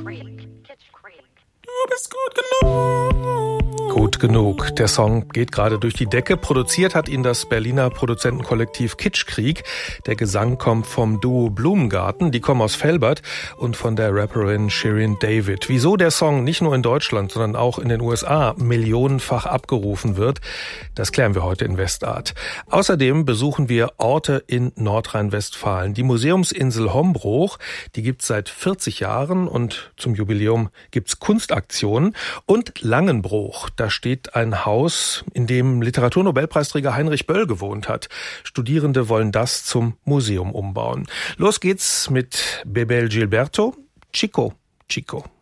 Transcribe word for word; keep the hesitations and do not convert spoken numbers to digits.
Du bist gut genug. Gut genug. Der Song geht gerade durch die Decke. Produziert hat ihn das Berliner Produzentenkollektiv Kitschkrieg. Der Gesang kommt vom Duo Blumengarten. Die kommen aus Velbert und von der Rapperin Shirin David. Wieso der Song nicht nur in Deutschland, sondern auch in den U S A millionenfach abgerufen wird, das klären wir heute in Westart. Außerdem besuchen wir Orte in Nordrhein-Westfalen. Die Museumsinsel Hombruch, die gibt's seit vierzig Jahren und zum Jubiläum gibt's Kunstaktionen. Und Langenbruch, da steht ein Haus, in dem Literaturnobelpreisträger Heinrich Böll gewohnt hat. Studierende wollen das zum Museum umbauen. Los geht's mit Bebel Gilberto, Chico, Chico.